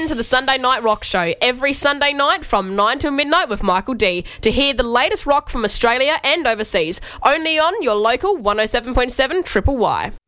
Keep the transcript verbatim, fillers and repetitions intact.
to the Sunday Night Rock Show every Sunday night from nine till midnight with Michael D to hear the latest rock from Australia and overseas, only on your local one oh seven point seven Triple Y.